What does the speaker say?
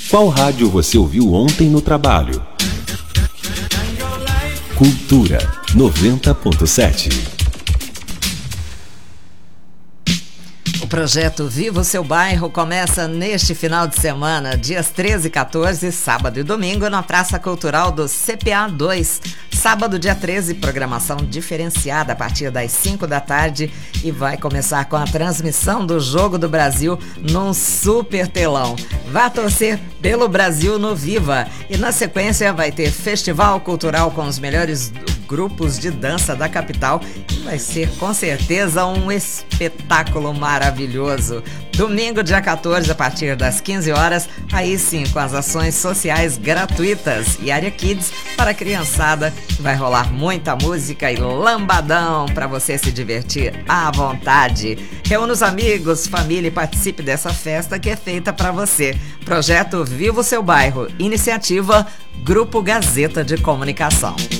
Qual rádio você ouviu ontem no trabalho? Cultura 90.7. O projeto Viva o Seu Bairro começa neste final de semana, dias 13 e 14, sábado e domingo, na Praça Cultural do CPA 2. Sábado, dia 13, programação diferenciada a partir das 5 da tarde e vai começar com a transmissão do Jogo do Brasil num super telão. Vá torcer pelo Brasil no Viva e na sequência vai ter festival cultural com os melhores grupos de dança da capital e vai ser com certeza um espetáculo maravilhoso. Domingo, dia 14, a partir das 15 horas, aí sim com as ações sociais gratuitas e área Kids para a criançada. Vai rolar muita música e lambadão para você se divertir à vontade. Reúna os amigos, família e participe dessa festa que é feita para você. Projeto Viva o Seu Bairro, iniciativa Grupo Gazeta de Comunicação.